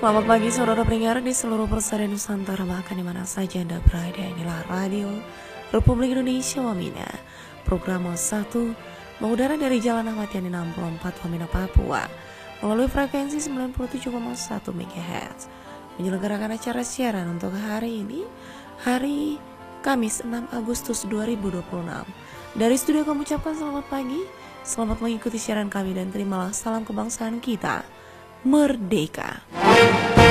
Selamat pagi saudara pendengar di seluruh persada Nusantara, bahkan di mana saja Anda berada. Inilah Radio Republik Indonesia Wamena, program 1 mengudara dari Jalan Ahmad Yani 64 Wamena, Papua, melalui frekuensi 97,1 MHz, menyelenggarakan acara siaran untuk hari ini, hari Kamis 6 Agustus 2026. Dari studio kami ucapkan selamat pagi, selamat mengikuti siaran kami dan terimalah salam kebangsaan kita, Merdeka.